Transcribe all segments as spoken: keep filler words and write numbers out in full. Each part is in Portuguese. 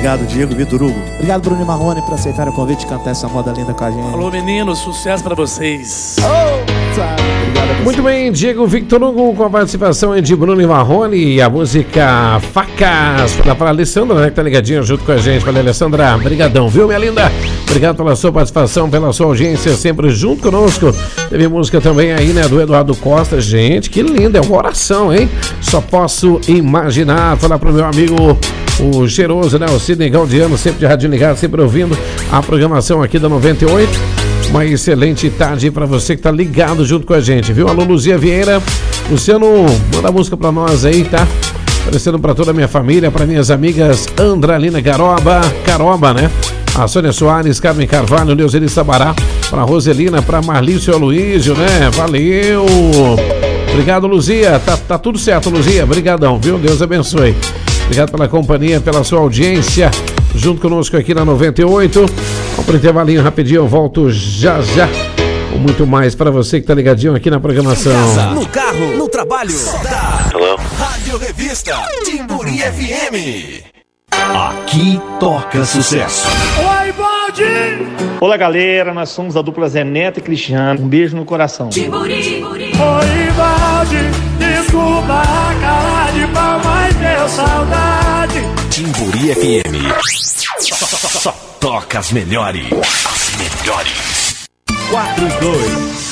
Obrigado, Diego. Vitor Hugo. Obrigado, Bruno e Marrone, por aceitar o convite de cantar essa moda linda com a gente. Alô, meninos, sucesso pra vocês. Oh, sabe. Obrigado a você. Muito bem, Diego Victor Hugo com a participação de Bruno e Marrone e a música Facas para a Alessandra, né, que tá ligadinha junto com a gente. Valeu, Alessandra. Brigadão, viu, minha linda? Obrigado pela sua participação, pela sua audiência, sempre junto conosco. Teve música também aí, né, do Eduardo Costa. Gente, que linda, é uma oração, hein? Só posso imaginar. Falar pro meu amigo, o cheiroso, né, o Sidney Gaudiano, sempre de rádio ligado, sempre ouvindo a programação aqui da noventa e oito. Uma excelente tarde para você que tá ligado junto com a gente, viu? Alô, Luzia Vieira. Luciano, manda a música pra nós aí, tá? Oferecendo pra toda a minha família, para minhas amigas Andralina Garoba, Caroba, né? A Sônia Soares, Carmen Carvalho, Neuzeli Sabará, pra Roselina, pra Marlício Aloísio, né? Valeu! Obrigado, Luzia. Tá, tá tudo certo, Luzia. Obrigadão, viu? Deus abençoe. Obrigado pela companhia, pela sua audiência, junto conosco aqui na noventa e oito. Vamos pro intervalinho rapidinho, eu volto já já com muito mais para você que tá ligadinho aqui na programação. Em casa, no carro, no trabalho. Hello? Rádio Revista Timburi F M. Aqui toca sucesso. Oi, Baldi! Olá, galera, nós somos a dupla Zé Neto e Cristiano. Um beijo no coração. Timburi, Timburi. Oi, Baldi, desculpa a cara de pau, mas deu saudade. Timburi F M. Só, só, só, só toca as melhores. As melhores. quatro e dois.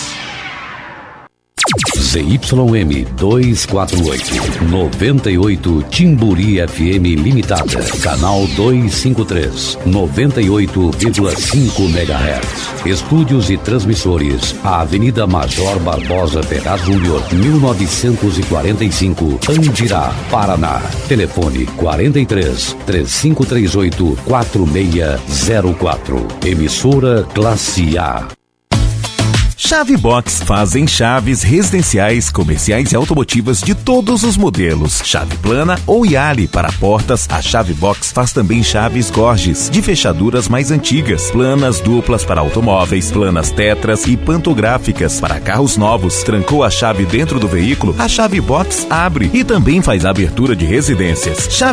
Z Y M duzentos e quarenta e oito, noventa e oito Timburi F M Limitada, canal duzentos e cinquenta e três, noventa e oito vírgula cinco megahertz. Estúdios e transmissores, a Avenida Major Barbosa Ferraz Júnior, mil novecentos e quarenta e cinco, Andirá, Paraná. Telefone quarenta e três, três cinco três oito, quatro seis zero quatro. Emissora Classe A. Chave Box fazem chaves residenciais, comerciais e automotivas de todos os modelos. Chave plana ou Yali para portas, a Chave Box faz também chaves Gorges, de fechaduras mais antigas, planas duplas para automóveis, planas tetras e pantográficas para carros novos. Trancou a chave dentro do veículo, a Chave Box abre e também faz a abertura de residências. Chave